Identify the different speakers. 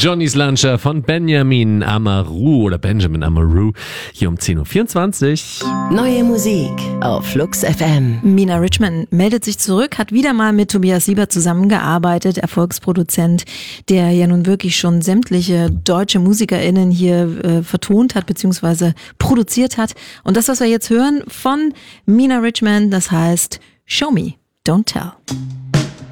Speaker 1: Johnny's Luncher von Benjamin Amaru hier um 10.24 Uhr.
Speaker 2: Neue Musik auf Flux FM.
Speaker 3: Mina Richman meldet sich zurück, hat wieder mal mit Tobias Siebert zusammengearbeitet, Erfolgsproduzent, der ja nun wirklich schon sämtliche deutsche MusikerInnen hier vertont hat bzw. produziert hat. Und das, was wir jetzt hören von Mina Richman, das heißt Show Me, Don't Tell.